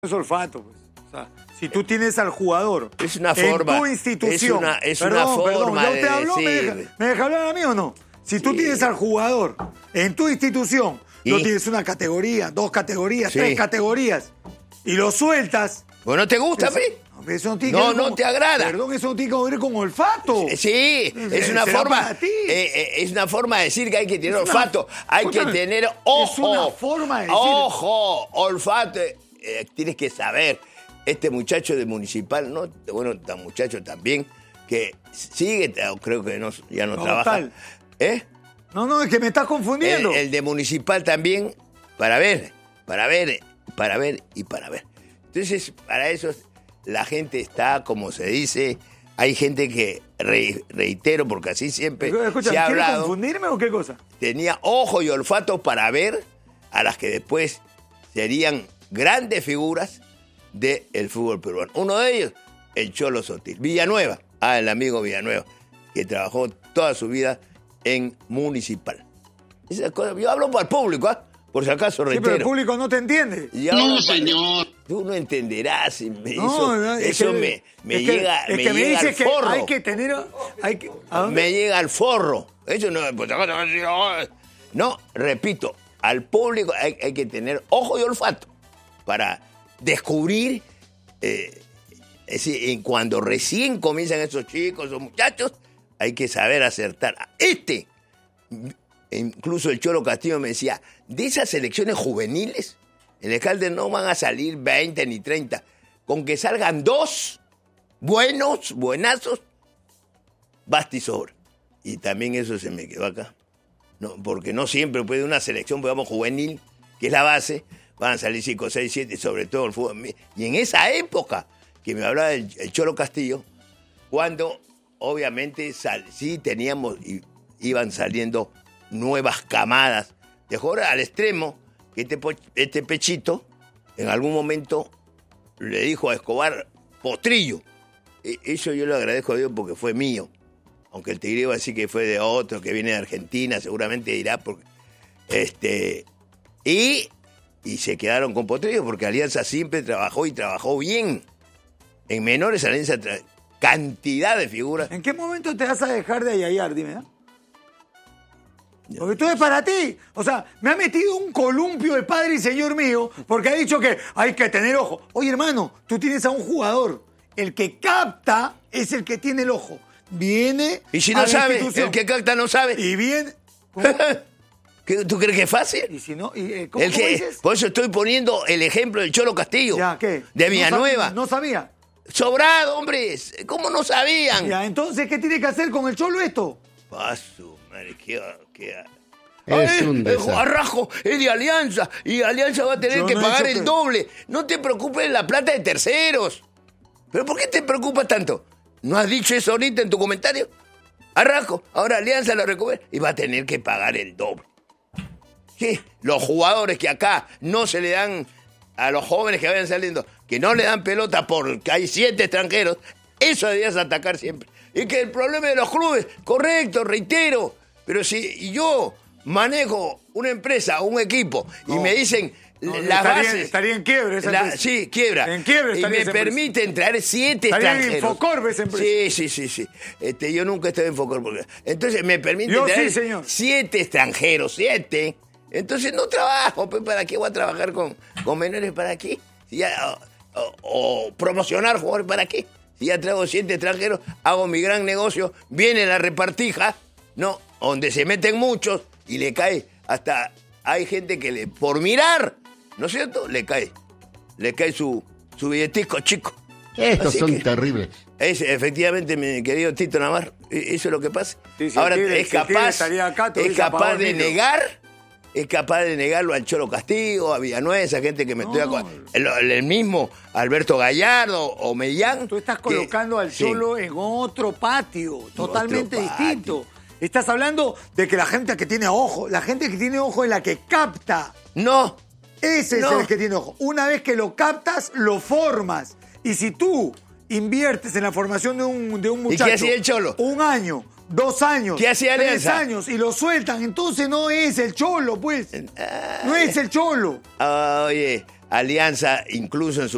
es olfato, pues. O sea, si tú tienes al jugador es una forma, en tu institución, es una forma ¿ya de usted habló? decir. ¿Me deja hablar a mí o no? Si tú tienes al jugador en tu institución, lo tienes una categoría, 2 categorías, 3 categorías, y lo sueltas. ¿Pues no te gusta, eso, Fe? Eso no tiene que ver no con, te agrada. Perdón, eso no tiene que ver con olfato. Sí, es una forma. Es una forma de decir que hay que tener olfato, hay que tener ojo. Es una forma de decir. Ojo, olfato. Tienes que saber. Este muchacho de Municipal, ¿no? Bueno, tan muchacho también, que sigue, creo que ya no trabaja. Tal. ¿Eh? No, es que me estás confundiendo. El de Municipal también, para ver. Entonces, para eso la gente está, como se dice, hay gente que, reitero, porque así siempre Escucha, se ha ¿quieres hablado, confundirme o qué cosa? tenía ojo y olfato para ver a las que después serían grandes figuras del fútbol peruano. Uno de ellos, el Cholo Sotil. Villanueva, el amigo Villanueva, que trabajó toda su vida en Municipal. Esas cosas, yo hablo para el público, por si acaso reitero. Sí, pero el público no te entiende. No, señor. Tú no entenderás. Me llega al forro. Hay que tener... Me llega al forro. Eso no... No, repito, al público hay que tener ojo y olfato para descubrir, es decir, cuando recién comienzan esos chicos, esos muchachos, hay que saber acertar. Incluso el Cholo Castillo me decía, de esas selecciones juveniles, en el Calder no van a salir 20 ni 30. Con que salgan 2 buenazos, basta y sobra. Y también eso se me quedó acá. No, porque no siempre puede una selección, digamos, juvenil, que es la base, van a salir 5, 6, 7, sobre todo el fútbol. Y en esa época que me hablaba el Cholo Castillo, cuando obviamente sí teníamos, iban saliendo nuevas camadas de jugadores al extremo, que este Pechito en algún momento le dijo a Escobar, Potrillo. Eso yo le agradezco a Dios porque fue mío. Aunque el Tigre iba a decir que fue de otro, que viene de Argentina, seguramente dirá. Porque, y se quedaron con Potrillo porque Alianza siempre trabajó y trabajó bien. En menores Alianza cantidad de figuras. ¿En qué momento te vas a dejar de ayayar? Dime, ¿eh? Porque todo es para ti. O sea, me ha metido un columpio el Padre y Señor mío porque ha dicho que hay que tener ojo. Oye, hermano, tú tienes a un jugador. El que capta es el que tiene el ojo. Viene. Y si no sabe, el que capta no sabe. Y viene. ¿Tú crees que es fácil? Y si no, ¿cómo dices? Por eso estoy poniendo el ejemplo del Cholo Castillo. Ya, ¿qué? De Villanueva. No sabía. Sobrado, hombre. ¿Cómo no sabían? Ya, entonces, ¿qué tiene que hacer con el Cholo esto? Paso, madre, ¿qué? Es un desastre. Arrajo, es de Alianza. Y Alianza va a tener que pagar el doble. No te preocupes la plata de terceros. ¿Pero por qué te preocupas tanto? ¿No has dicho eso ahorita en tu comentario? Arrajo, ahora Alianza lo recupera y va a tener que pagar el doble. ¿Qué? Los jugadores que acá no se le dan a los jóvenes que vayan saliendo, que no le dan pelota porque hay 7 extranjeros, eso debías atacar siempre. Y que el problema de los clubes, correcto, reitero, pero si yo manejo una empresa o un equipo y me dicen las bases... Estaría en quiebra esa empresa. Sí, quiebra. En quiebra y me permiten traer 7 extranjeros. Estaría en Infocorp esa empresa. Sí. Yo nunca estuve en Infocorp. Entonces me permiten traer 7 extranjeros, 7. Entonces no trabajo. ¿Para qué voy a trabajar con menores? ¿Para qué? O promocionar jugadores, ¿para qué? Si ya traigo 7 extranjeros, hago mi gran negocio, viene la repartija, ¿no? Donde se meten muchos y le cae hasta... Hay gente que por mirar, ¿no es cierto? Le cae su billetico chico. Estos son terribles. Efectivamente, mi querido Tito Navarro, eso es lo que pasa. Sí, ahora es capaz de negarlo al Cholo Castillo, a Villanueva, esa gente que me estoy el mismo Alberto Gallardo o Mellán. Tú estás colocando al Cholo en otro patio, totalmente distinto. Estás hablando de que la gente que tiene ojo es la que capta. No. Ese es el que tiene ojo. Una vez que lo captas, lo formas. Y si tú inviertes en la formación de un muchacho... ¿Y qué hacía el Cholo? 1 año, 2 años, ¿qué hacía 3 años y lo sueltan, entonces no es el Cholo, pues. No es el Cholo. Oye, Alianza, incluso en su